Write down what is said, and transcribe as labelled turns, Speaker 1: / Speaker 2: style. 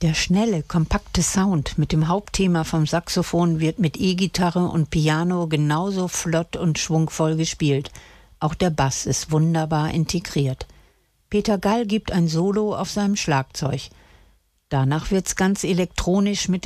Speaker 1: Der schnelle, kompakte Sound mit dem Hauptthema vom Saxophon wird mit E-Gitarre und Piano genauso flott und schwungvoll gespielt. Auch der Bass ist wunderbar integriert. Peter Gall gibt ein Solo auf seinem Schlagzeug. Danach wird's ganz elektronisch mit